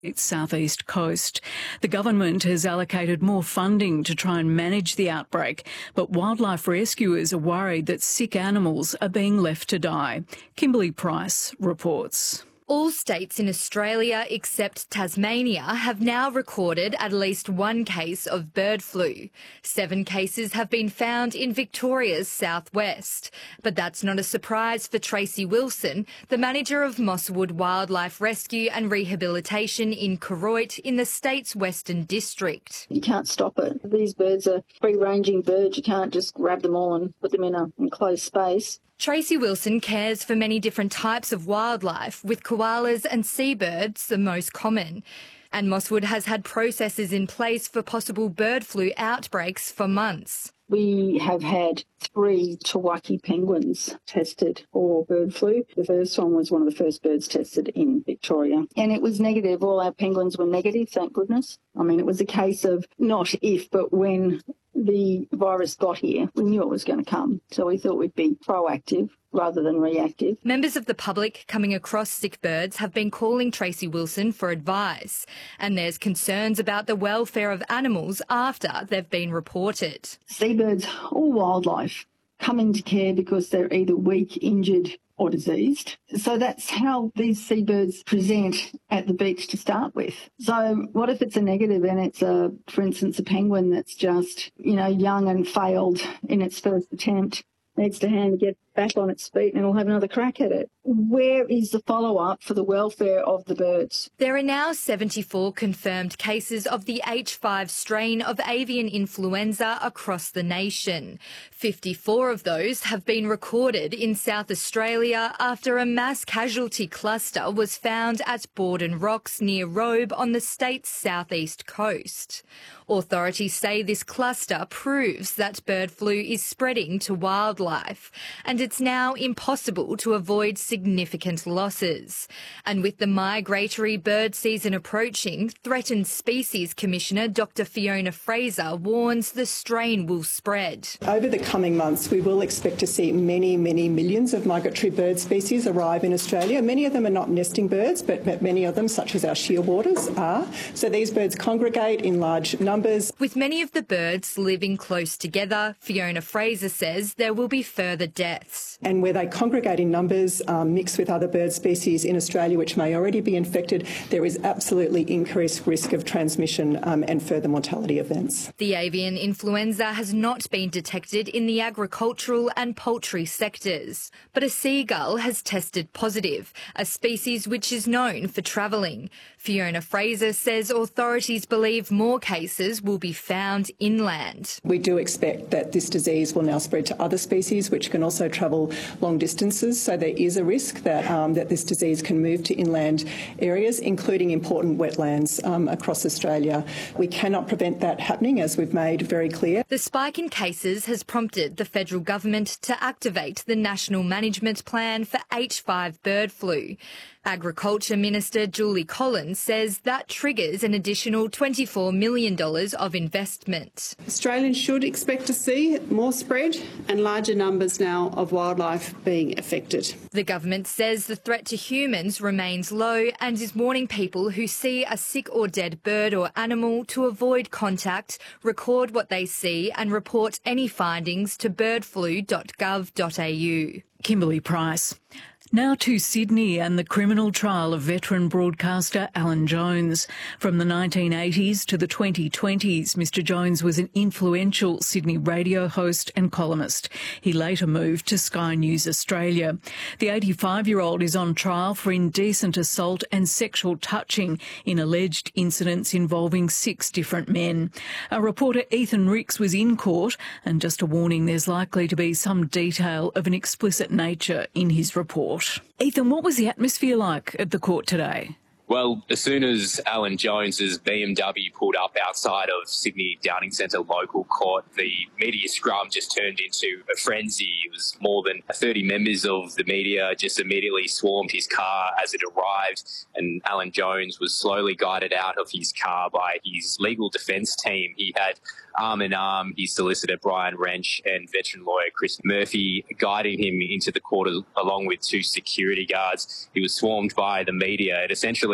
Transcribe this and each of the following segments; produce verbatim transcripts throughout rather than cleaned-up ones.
its southeast coast. The government has allocated more funding to try and manage the outbreak, but wildlife rescuers are worried that sick animals are being left to die. Kimberly Price reports. All states in Australia except Tasmania have now recorded at least one case of bird flu. Seven cases have been found in Victoria's southwest. But that's not a surprise for Tracy Wilson, the manager of Mosswood Wildlife Rescue and Rehabilitation in Koroit in the state's Western District. You can't stop it. These birds are free-ranging birds. You can't just grab them all and put them in an enclosed space. Tracy Wilson cares for many different types of wildlife, with koalas and seabirds the most common. And Mosswood has had processes in place for possible bird flu outbreaks for months. We have had three Tawaki penguins tested for bird flu. The first one was one of the first birds tested in Victoria, and it was negative. All our penguins were negative, thank goodness. I mean, it was a case of not if, but when the virus got here, we knew it was going to come. So we thought we'd be proactive rather than reactive. Members of the public coming across sick birds have been calling Tracy Wilson for advice, and there's concerns about the welfare of animals after they've been reported. Seabirds, all wildlife, come into care because they're either weak, injured or diseased. So that's how these seabirds present at the beach to start with. So what if it's a negative and it's, a, for instance, a penguin that's just, you know, young and failed in its first attempt, needs to hand get back on its feet and it'll have another crack at it. Where is the follow-up for the welfare of the birds? There are now seventy-four confirmed cases of the H five strain of avian influenza across the nation. fifty-four of those have been recorded in South Australia after a mass casualty cluster was found at Borden Rocks near Robe on the state's southeast coast. Authorities say this cluster proves that bird flu is spreading to wildlife, and it's now impossible to avoid significant losses. And with the migratory bird season approaching, Threatened Species Commissioner Doctor Fiona Fraser warns the strain will spread. Over the coming months, we will expect to see many, many millions of migratory bird species arrive in Australia. Many of them are not nesting birds, but many of them, such as our shearwaters, are. So these birds congregate in large numbers. With many of the birds living close together, Fiona Fraser says there will be further deaths. And where they congregate in numbers, um, mixed with other bird species in Australia which may already be infected, there is absolutely increased risk of transmission um, and further mortality events. The avian influenza has not been detected in the agricultural and poultry sectors, but a seagull has tested positive, a species which is known for travelling. Fiona Fraser says authorities believe more cases will be found inland. We do expect that this disease will now spread to other species which can also travel long distances, so there is a risk that um, that this disease can move to inland areas, including important wetlands um, across Australia. We cannot prevent that happening, as we've made very clear. The spike in cases has prompted the federal government to activate the National Management Plan for H five bird flu. Agriculture Minister Julie Collins says that triggers an additional twenty-four million dollars of investment. Australians should expect to see more spread and larger numbers now of wildlife being affected. The government says the threat to humans remains low and is warning people who see a sick or dead bird or animal to avoid contact, record what they see and report any findings to birdflu dot gov dot a u. Kimberly Price. Now to Sydney and the criminal trial of veteran broadcaster Alan Jones. From the nineteen eighties to the twenty twenties, Mr Jones was an influential Sydney radio host and columnist. He later moved to Sky News Australia. The eighty-five-year-old is on trial for indecent assault and sexual touching in alleged incidents involving six different men. Our reporter Ethan Ricks was in court, and just a warning, there's likely to be some detail of an explicit nature in his report. Ethan, what was the atmosphere like at the court today? Well, as soon as Alan Jones's B M W pulled up outside of Sydney Downing Centre local court, the media scrum just turned into a frenzy. It was more than thirty members of the media just immediately swarmed his car as it arrived, and Alan Jones was slowly guided out of his car by his legal defence team. He had arm in arm his solicitor Brian Wrench and veteran lawyer Chris Murphy guiding him into the court along with two security guards. He was swarmed by the media. It essentially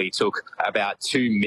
took about two minutes